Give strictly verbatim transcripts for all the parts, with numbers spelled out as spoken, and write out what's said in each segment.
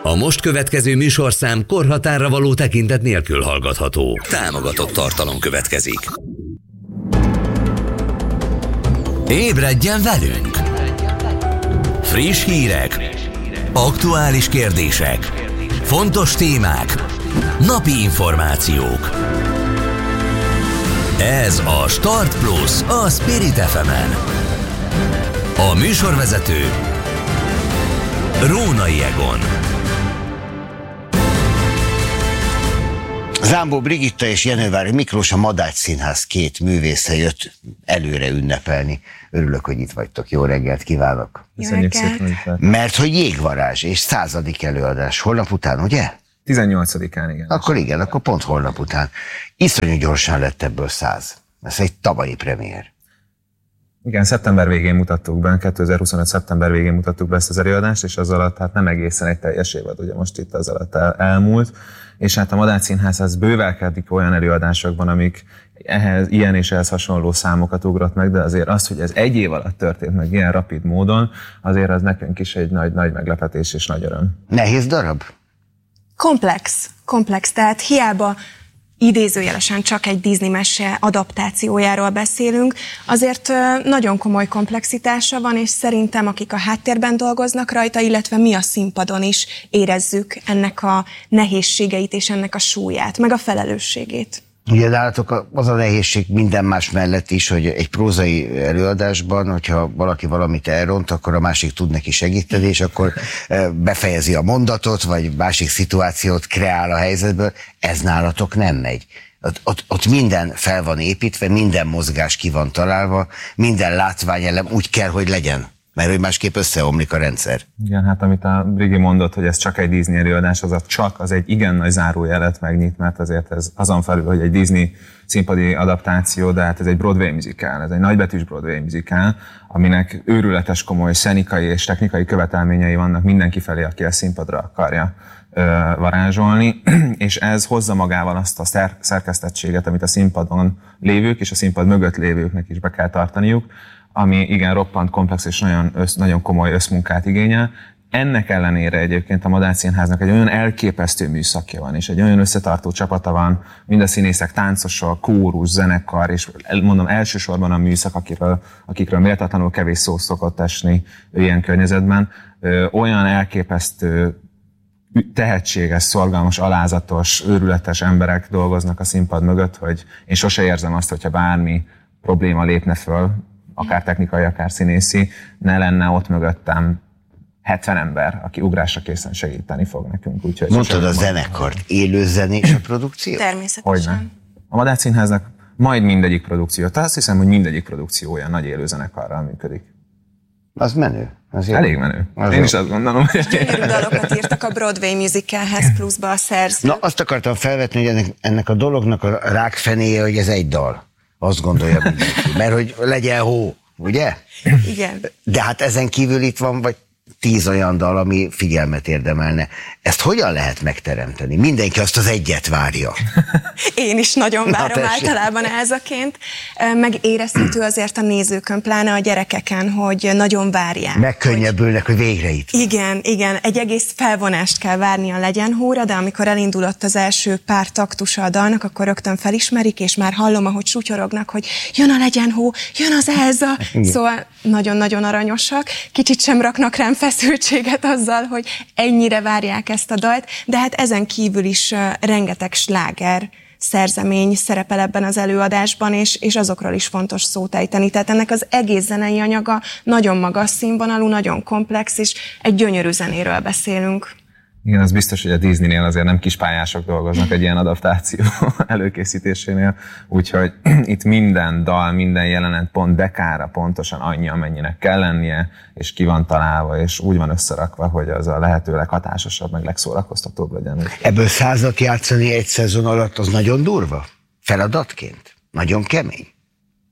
A most következő műsorszám korhatárra való tekintet nélkül hallgatható. Támogatott tartalom következik. Ébredjen velünk! Friss hírek, aktuális kérdések, fontos témák, napi információk. Ez a Start Plus a Spirit ef emen. A műsorvezető Rónai Egon. Zámbó Brigitta és Jenővári Miklós, a Madács Színház két művésze jött előre ünnepelni. Örülök, hogy itt vagytok. Jó reggelt kívánok! Köszönjük szépen. Mert hogy Jégvarázs és századik előadás. Holnap után, ugye? tizennyolcadikán, igen. Akkor igen, akkor pont holnap után. Iszonyú gyorsan lett ebből száz. Ez egy tavalyi premier. Igen, szeptember végén mutattuk be, kétezer-huszonöt szeptember végén mutattuk be ezt az előadást, és az alatt hát nem egészen egy teljes évad, ugye most itt az alatt el, elmúlt, és hát a Madács Színház az bővelkedik olyan előadásokban, amik ehhez, ilyen és ehhez hasonló számokat ugrott meg, de azért az, hogy ez egy év alatt történt meg ilyen rapid módon, azért az nekünk is egy nagy, nagy meglepetés és nagy öröm. Nehéz darab? Komplex, komplex, tehát hiába idézőjelesen csak egy Disney mese adaptációjáról beszélünk, azért nagyon komoly komplexitása van, és szerintem akik a háttérben dolgoznak rajta, illetve mi a színpadon is érezzük ennek a nehézségeit és ennek a súlyát, meg a felelősségét. Ugye nálatok az a nehézség minden más mellett is, hogy egy prózai előadásban, hogyha valaki valamit elront, akkor a másik tud neki segíteni, és akkor befejezi a mondatot, vagy másik szituációt kreál a helyzetből. Ez nálatok nem megy. Ott, ott, ott minden fel van építve, minden mozgás ki van találva, minden látványelem úgy kell, hogy legyen. Mert hogy másképp összeomlik a rendszer. Igen, hát amit a Brigi mondott, hogy ez csak egy Disney előadás, az a csak, az egy igen nagy zárójelet megnyit, mert azért ez azon felül, hogy egy Disney színpadi adaptáció, de hát ez egy Broadway musical, ez egy nagybetűs Broadway musical, aminek őrületes komoly szenikai és technikai követelményei vannak mindenki felé, aki a színpadra akarja ö, varázsolni, és ez hozza magával azt a szer- szerkesztettséget, amit a színpadon lévők és a színpad mögött lévőknek is be kell tartaniuk, ami igen roppant komplex és nagyon, össz, nagyon komoly összmunkát igényel. Ennek ellenére egyébként a Madács Színháznak egy olyan elképesztő műszakja van, és egy olyan összetartó csapata van, mind a színészek, táncosok, kórus, zenekar, és mondom elsősorban a műszak, akikről, akikről méltatlanul kevés szó szokott esni ilyen környezetben, olyan elképesztő tehetséges, szorgalmas, alázatos, őrületes emberek dolgoznak a színpad mögött, hogy én sose érzem azt, hogyha bármi probléma lépne föl, akár technikai, akár színészi, ne lenne ott mögöttem hetven ember, aki ugrásra készen segíteni fog nekünk. Úgyhogy mondtad a zenekart, élő zenés a produkció? Természetesen. Hogyne. A Madács Színháznak majd mindegyik produkció, tehát azt hiszem, hogy mindegyik produkció olyan nagy élő zenekarral működik. Az menő. Az elég menő. Az Én jó. is azt gondolom, hogy... Gyönyörű dalokat írtak a Broadway musicalhez pluszba a szerző. Na, azt akartam felvetni, hogy ennek, ennek a dolognak a rákfenéje, hogy ez egy dal. Azt gondolja mindenki. Mert hogy legyen hó, ugye? Igen. De hát ezen kívül itt van vagy tíz olyan dal, ami figyelmet érdemelne. Ezt hogyan lehet megteremteni? Mindenki azt az egyet várja. Én is nagyon várom Na, általában ezaként. Meg érezhető azért a nézőkön, pláne a gyerekeken, hogy nagyon várják. Megkönnyebbülnek, hogy, hogy végre itt van. Igen, igen. Egy egész felvonást kell várni a Legyen hóra, de amikor elindulott az első pár taktusa a dalnak, akkor rögtön felismerik, és már hallom, ahogy sutyorognak, hogy jön a Legyen hó, jön az Elza. Szóval nagyon-nagyon aranyosak. Kicsit sem raknak rám feszültséget azzal, hogy ennyire várják ezt a dalt, de hát ezen kívül is uh, rengeteg sláger szerzemény szerepel ebben az előadásban, és, és azokról is fontos szót ejteni. Tehát ennek az egész zenei anyaga nagyon magas színvonalú, nagyon komplex, és egy gyönyörű zenéről beszélünk. Igen, az biztos, hogy a Disneynél azért nem kis pályások dolgoznak egy ilyen adaptáció előkészítésénél, úgyhogy itt minden dal, minden jelenet pont dekára pontosan annyi, amennyinek kell lennie, és ki van találva, és úgy van összerakva, hogy az a lehető leghatásosabb, meg legszórakoztatóbb legyen. Ebből százat játszani egy szezon alatt, az nagyon durva? Feladatként? Nagyon kemény?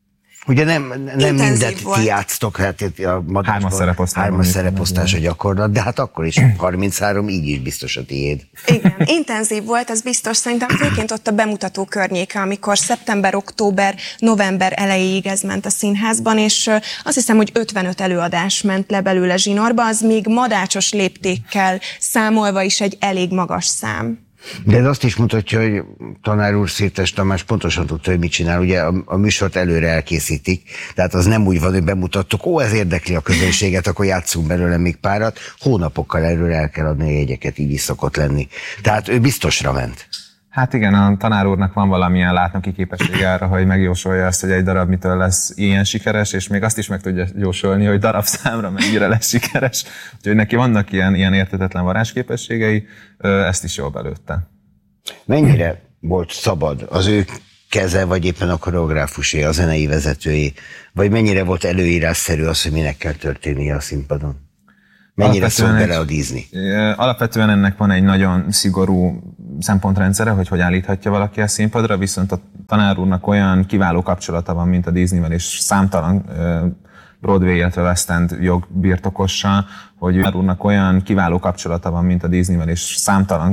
Ugye nem, nem mindet volt. ti játsztok, hát a hármas szereposztás. Hármas szereposztás a gyakorlat, de hát akkor is harminchárom, így is biztos a tiéd. Igen, intenzív volt, ez biztos. Szerintem főként ott a bemutató környéke, amikor szeptember, október, november elejéig ez ment a színházban, és azt hiszem, hogy ötvenöt előadás ment le belőle zsinórba, az még madácsos léptékkel számolva is egy elég magas szám. De ez azt is mutatja, hogy tanár úr, Szirtes Tamás pontosan tudta, hogy mit csinál. Ugye a, a műsort előre elkészítik, tehát az nem úgy van, hogy bemutattuk, ó, ez érdekli a közönséget, akkor játszunk belőle még párat. Hónapokkal előre el kell adni a jegyeket, így is szokott lenni. Tehát ő biztosra ment. Hát igen, a tanár úrnak van valamilyen látnoki képessége arra, hogy megjósolja azt, hogy egy darab mitől lesz ilyen sikeres, és még azt is meg tudja jósolni, hogy darabszámra mennyire lesz sikeres. Úgyhogy neki vannak ilyen, ilyen érthetetlen varázsképességei, ezt is jól belőtte. Mennyire volt szabad az ő keze, vagy éppen a koreográfusé, a zenei vezetői, vagy mennyire volt előírásszerű az, hogy minek kell történnie a színpadon? Mennyire szól bele a Disney? Alapvetően ennek van egy nagyon szigorú szempontrendszere, hogy hogy állíthatja valaki a színpadra, viszont a tanár úrnak olyan kiváló kapcsolata van, mint a Disneyvel, és számtalan Broadway, illetve West End jogbirtokossal, hogy a tanár úrnak olyan kiváló kapcsolata van, mint a Disneyvel, és számtalan